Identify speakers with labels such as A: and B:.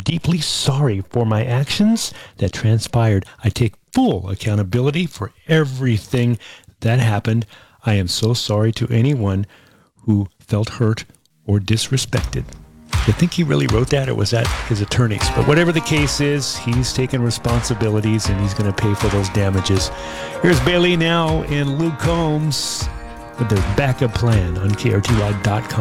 A: deeply sorry for my actions that transpired. I take full accountability for everything that happened. I am so sorry to anyone who felt hurt or disrespected. You think he really wrote that, or was that his attorneys? But whatever the case is, he's taking responsibilities and he's going to pay for those damages. Here's Bailey now and Luke Combs with their backup plan on KRTY.com.